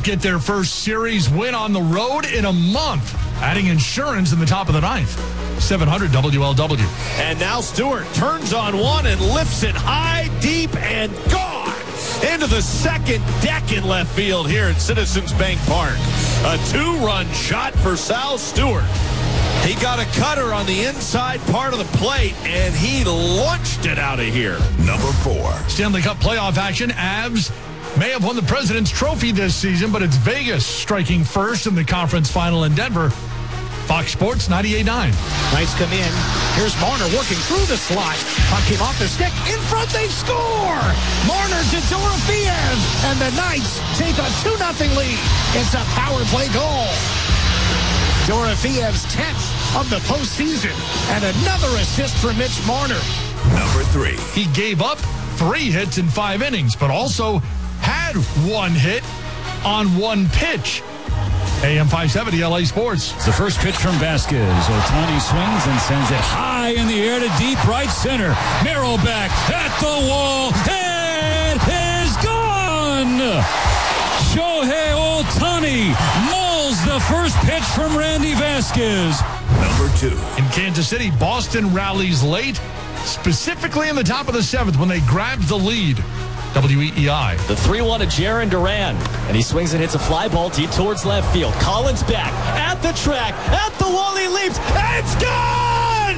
get their first series win on the road in a month, adding insurance in the top of the ninth. 700 WLW. And now Stewart turns on one and lifts it high, deep, and gone into the second deck in left field here at Citizens Bank Park. A 2-run shot for Sal Stewart. He got a cutter on the inside part of the plate, and he launched it out of here. Number 4. Stanley Cup playoff action. Avs may have won the President's Trophy this season, but it's Vegas striking first in the conference final in Denver. Fox Sports 98.9. Knights come in. Here's Marner working through the slot. Puck came off the stick. In front, they score! Marner to Dorofeev. And the Knights take a 2-0 lead. It's a power play goal. Dorofeev's 10th of the postseason. And another assist for Mitch Marner. Number 3. He gave up 3 hits in 5 innings, but also had 1 hit on 1 pitch. AM 570 LA Sports. It's the first pitch from Vasquez. Ohtani swings and sends it high in the air to deep right center. Merrill back at the wall. It is gone! Shohei Ohtani mauls the first pitch from Randy Vasquez. Number 2. In Kansas City, Boston rallies late, specifically in the top of the 7th when they grabbed the lead. WEEI. The 3-1 to Jarren Duran, and he swings and hits a fly ball deep towards left field. Collins back at the track, at the wall, he leaps, and it's gone!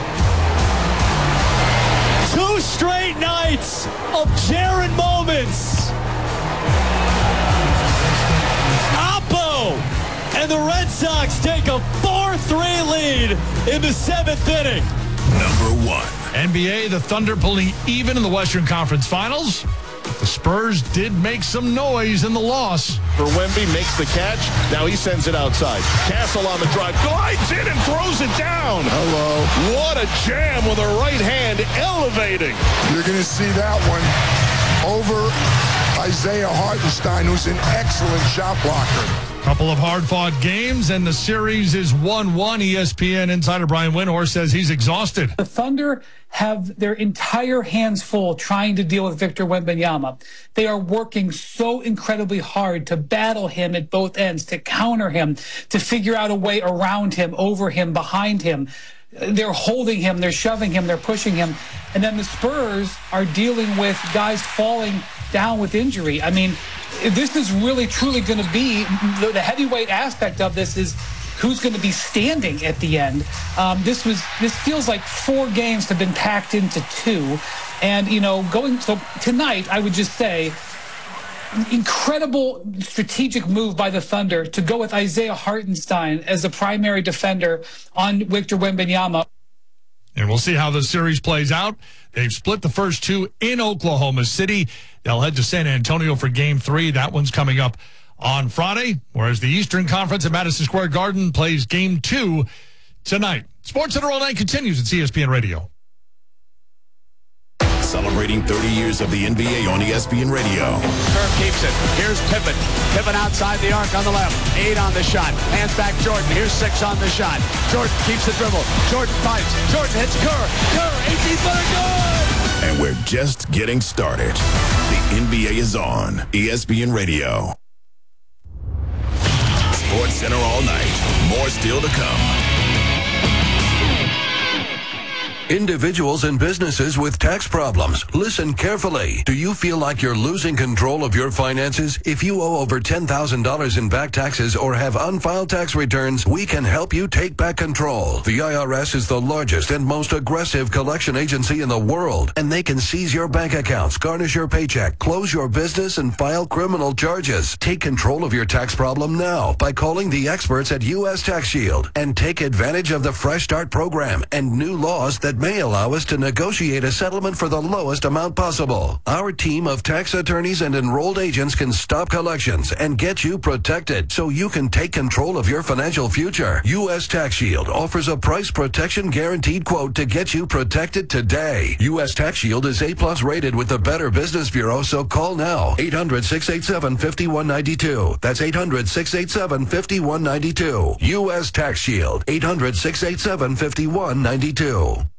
2 straight nights of Jarren moments. Oppo and the Red Sox take a 4-3 lead in the 7th inning. Number 1. NBA, the Thunder pulling even in the Western Conference Finals. The Spurs did make some noise in the loss. For Wemby, makes the catch. Now he sends it outside. Castle on the drive. Glides in and throws it down. Hello. What a jam with a right hand elevating. You're going to see that one over Isaiah Hartenstein, who's an excellent shot blocker. Couple of hard-fought games, and the series is 1-1. ESPN insider Brian Windhorst says he's exhausted. The Thunder have their entire hands full trying to deal with Victor Wembanyama. They are working so incredibly hard to battle him at both ends, to counter him, to figure out a way around him, over him, behind him. They're holding him, they're shoving him, they're pushing him. And then the Spurs are dealing with guys falling down with injury. I mean, this is really truly going to be the heavyweight aspect of this is who's going to be standing at the end. This feels like 4 games have been packed into 2. And, so tonight, I would just say, incredible strategic move by the Thunder to go with Isaiah Hartenstein as the primary defender on Victor Wembanyama. And we'll see how the series plays out. They've split the first 2 in Oklahoma City. They'll head to San Antonio for Game 3. That one's coming up on Friday, whereas the Eastern Conference at Madison Square Garden plays Game 2 tonight. Sports Center all night continues at ESPN Radio. Celebrating 30 years of the NBA on ESPN Radio. Kerr keeps it. Here's Pippen. Pippen outside the arc on the left. 8 on the shot. Hands back Jordan. Here's 6 on the shot. Jordan keeps the dribble. Jordan fights. Jordan hits Kerr. Kerr, 18-footer, good! And we're just getting started. The NBA is on ESPN Radio. Sports Center all night. More still to come. Individuals and businesses with tax problems, listen carefully. Do you feel like you're losing control of your finances? If you owe over $10,000 in back taxes or have unfiled tax returns, we can help you take back control. The IRS is the largest and most aggressive collection agency in the world, and they can seize your bank accounts, garnish your paycheck, close your business, and file criminal charges. Take control of your tax problem now by calling the experts at U.S. Tax Shield and take advantage of the Fresh Start program and new laws that may allow us to negotiate a settlement for the lowest amount possible. Our team of tax attorneys and enrolled agents can stop collections and get you protected so you can take control of your financial future. U.S. Tax Shield offers a price protection guaranteed quote to get you protected today. U.S. Tax Shield is A+ rated with the Better Business Bureau, so call now. 800-687-5192. That's 800-687-5192. U.S. Tax Shield. 800-687-5192.